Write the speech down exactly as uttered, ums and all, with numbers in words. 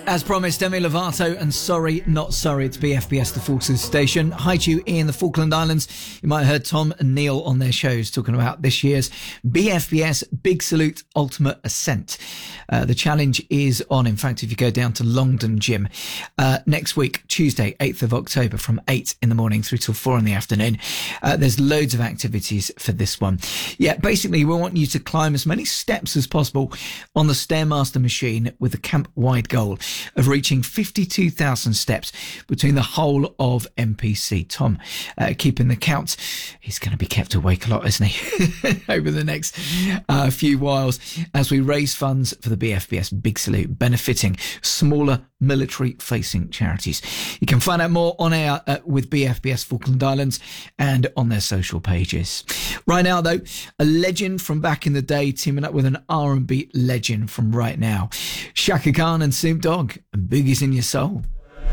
As promised, Demi Lovato and Sorry Not Sorry to B F B S The Forces station. Hi to you in the Falkland Islands. You might have heard Tom and Neil on their shows talking about this year's B F B S Big Salute Ultimate Ascent. Uh, the challenge is on. In fact, if you go down to Longdon Gym uh, next week, Tuesday, eighth of October, from eight in the morning through till four in the afternoon, uh, there's loads of activities for this one. Yeah, basically, we want you to climb as many steps as possible on the Stairmaster machine with the camp-wide goal of reaching fifty-two thousand steps between the whole of M P C. Tom, uh, keeping the count. He's going to be kept awake a lot, isn't he, over the next uh, few whiles as we raise funds for the B F B S Big Salute, benefiting smaller military-facing charities. You can find out more on air uh, with B F B S Falkland Islands and on their social pages. Right now, though, a legend from back in the day teaming up with an R and B legend from right now. Shaka Khan and Snoop Dogg, and Boogie's in Your Soul.